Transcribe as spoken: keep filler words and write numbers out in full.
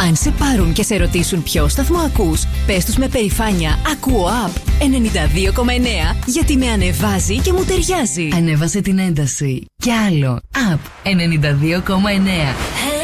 Αν σε πάρουν και σε ρωτήσουν ποιο σταθμό ακούς, πες τους με περηφάνεια «Ακούω Up ενενήντα δύο κόμμα εννέα» γιατί με ανεβάζει και μου ταιριάζει. Ανέβασε την ένταση. Κι άλλο. Up ενενήντα δύο κόμμα εννέα.